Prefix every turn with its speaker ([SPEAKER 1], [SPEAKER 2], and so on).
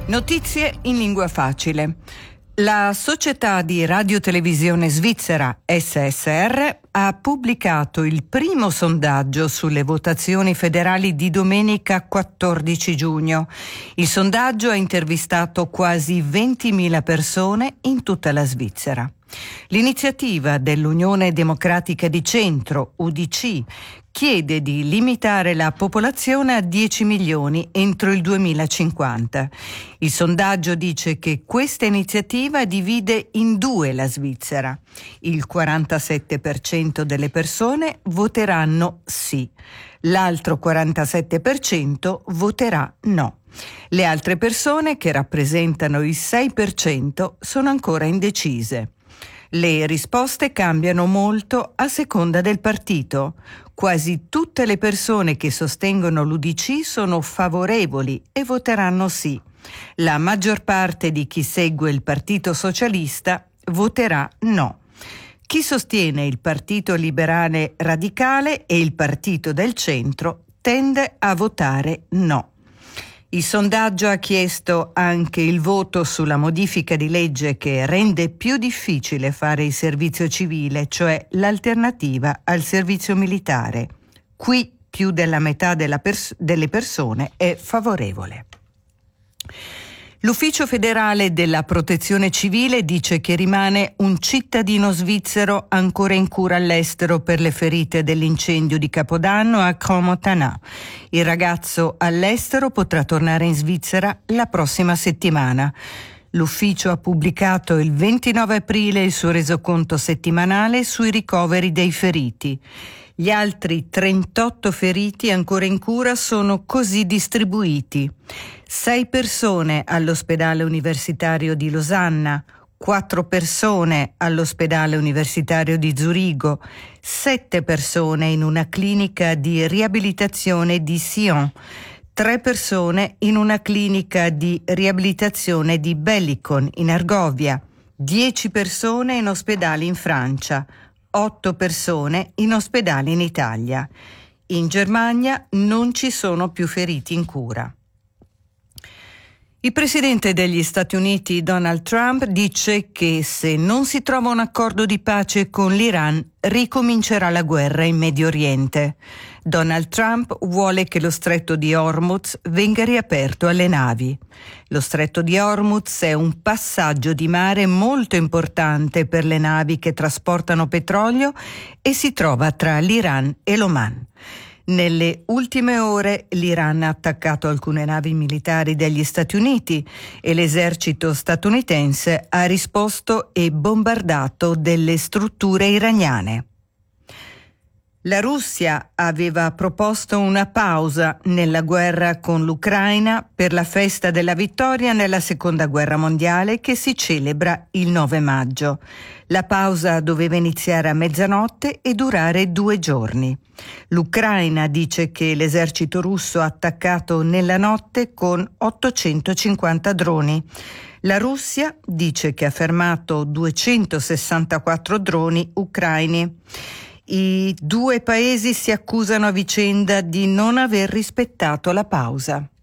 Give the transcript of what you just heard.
[SPEAKER 1] Notizie in lingua facile. La società di radiotelevisione svizzera SSR ha pubblicato il primo sondaggio sulle votazioni federali di domenica 14 giugno. Il sondaggio ha intervistato quasi 20.000 persone in tutta la Svizzera. L'iniziativa dell'Unione Democratica di Centro, UDC, chiede di limitare la popolazione a 10 milioni entro il 2050. Il sondaggio dice che questa iniziativa divide in due la Svizzera. Il 47% delle persone voteranno sì, l'altro 47% voterà no. Le altre persone, che rappresentano il 6%, sono ancora indecise. Le risposte cambiano molto a seconda del partito. Quasi tutte le persone che sostengono l'UDC sono favorevoli e voteranno sì. La maggior parte di chi segue il Partito Socialista voterà no. Chi sostiene il Partito Liberale Radicale e il Partito del Centro tende a votare no. Il sondaggio ha chiesto anche il voto sulla modifica di legge che rende più difficile fare il servizio civile, cioè l'alternativa al servizio militare. Qui più della metà delle persone è favorevole. L'Ufficio federale della protezione civile dice che rimane un cittadino svizzero ancora in cura all'estero per le ferite dell'incendio di Capodanno a Crans-Montana. Il ragazzo all'estero potrà tornare in Svizzera la prossima settimana. L'ufficio ha pubblicato il 29 aprile il suo resoconto settimanale sui ricoveri dei feriti. Gli altri 38 feriti ancora in cura sono così distribuiti: 6 persone all'ospedale universitario di Losanna, 4 persone all'ospedale universitario di Zurigo, 7 persone in una clinica di riabilitazione di Sion, 3 persone in una clinica di riabilitazione di Bellicon in Argovia, 10 persone in ospedali in Francia, 8 persone in ospedali in Italia. In Germania non ci sono più feriti in cura. Il presidente degli Stati Uniti, Donald Trump, dice che se non si trova un accordo di pace con l'Iran, ricomincerà la guerra in Medio Oriente. Donald Trump vuole che lo stretto di Hormuz venga riaperto alle navi. Lo stretto di Hormuz è un passaggio di mare molto importante per le navi che trasportano petrolio e si trova tra l'Iran e l'Oman. Nelle ultime ore l'Iran ha attaccato alcune navi militari degli Stati Uniti e l'esercito statunitense ha risposto e bombardato delle strutture iraniane. La Russia aveva proposto una pausa nella guerra con l'Ucraina per la festa della vittoria nella Seconda Guerra Mondiale che si celebra il 9 maggio. La pausa doveva iniziare a mezzanotte e durare 2 giorni. L'Ucraina dice che l'esercito russo ha attaccato nella notte con 850 droni. La Russia dice che ha fermato 264 droni ucraini. I due paesi si accusano a vicenda di non aver rispettato la pausa.